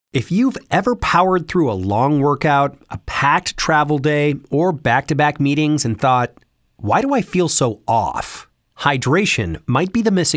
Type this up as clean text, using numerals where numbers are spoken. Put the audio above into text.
If you've ever powered through a long workout, a packed travel day, or back-to-back meetings and thought, why do I feel so off? Hydration might be the missing